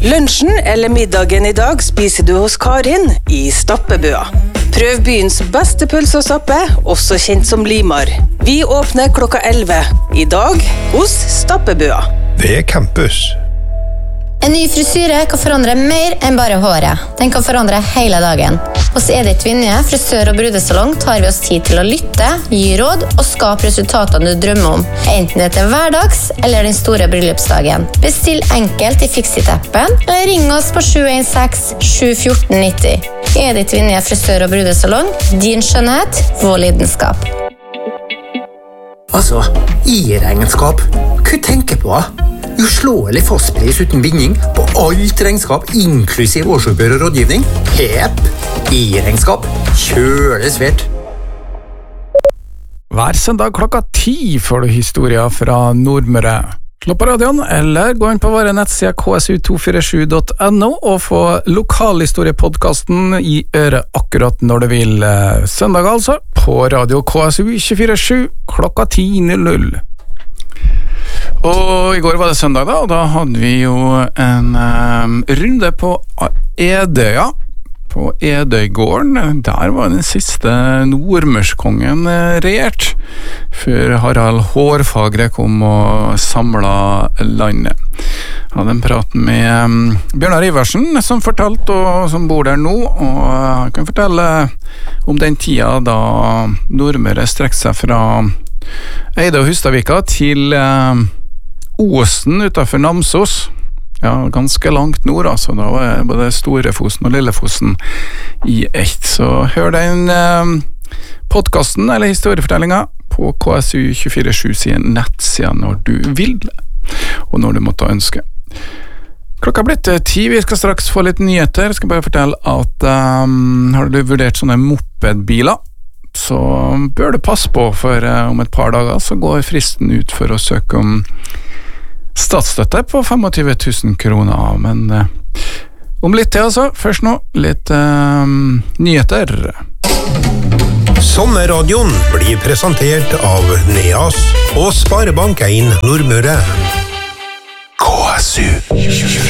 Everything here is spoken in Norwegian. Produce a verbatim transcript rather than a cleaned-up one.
Lunsjen eller middagen i dag spiser du hos Karin i Stappebøa. Prøv byens beste pølse og stappe, også kjent som Limar. Vi åpner klokka elleve. I dag hos Stappebøa. Ved Campus. En ny frisyre kan forandre mer enn bare håret. Den kan forandre hele dagen. Hos Edith Vinje, frisør og brudesalong, tar vi oss tid til å lytte, gi råd og skape resultatene du drømmer om. Enten det er hverdags eller den store bryllupsdagen. Bestill enkelt i Fixit-appen, eller ring oss på sju en seks sju ett fire nio null. Edith Vinje, frisør og brudesalong. Din skjønnhet, vår lidenskap. Altså, I-regnskap. Hva tenker på? Uslåelig fastpris uten binding på alt regnskap, inklusiv årsoppgjør og rådgivning. Pep, I-regnskap, kjølesvært. Hver søndag klokka ti får du historier fra Nordmøre. Slå på radioen, eller gå inn på våre nettsider k s u to fire sju punktum n o og få lokalhistoriepodcasten i øret akkurat når du vil. Søndag altså, på radio K S U tjuefire sju klokka ti null null. Og i går var det søndag da, og da hadde vi jo en um, runde på Edøya, på Edøygården. Der var den siste nordmørskongen regjert, før Harald Hårfagre kom og samlet landet. Jeg hadde en prat med um, Bjørnar Iversen, som fortalte, og som bor der nå, og jeg kan fortelle om den tida da Nordmøre strekte seg fra Eide og Hustadvika til uh, Åsen utenfor Namsos. Ja, ganske langt nord, altså. Da var både Storefosen og Lillefosen i ett. Så hør den uh, podcasten, eller historiefortellingen, på K S U tjuefire sju sin nettsida når du vil, og når du måtte ønske. Klokka er blitt ti, vi skal straks få litt nyheter. Jeg skal bare fortelle at um, har du vurdert sånne mopedbiler, så bør du passe på, for uh, om et par dager så går fristen ut for å søke om statsstøtte på tjuefem tusen kroner, men uh, om litt til altså, først nå litt uh, nyheter. Sommerradioen blir presentert av Neas og Sparebank en Nordmøre. K S U